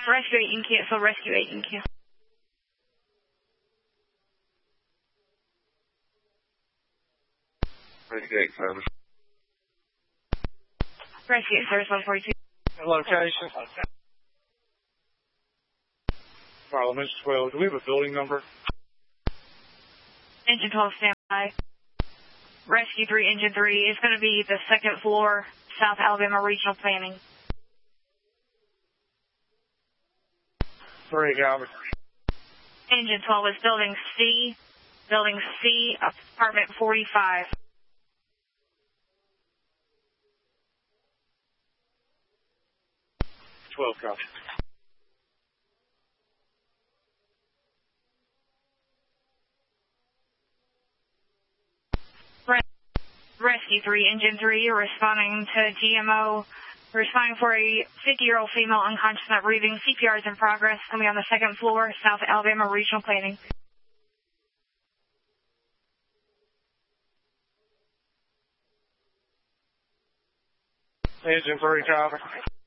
Rescue 8 in cancel, Rescue 8 in cancel. Rescue 8, service. Rescue 8, service 142. Location. Parliament 12. Do we have a building number? Engine 12, stand by. Rescue 3, Engine 3 is going to be the second floor, South Alabama Regional Planning. 3, Calvert. Engine 12 is Building C, apartment 45. Copy. Rescue 3, Engine 3, responding to GMO, responding for a 50-year-old female unconscious not breathing. CPR is in progress, coming on the second floor, South Alabama Regional Planning. Engine 3, copy.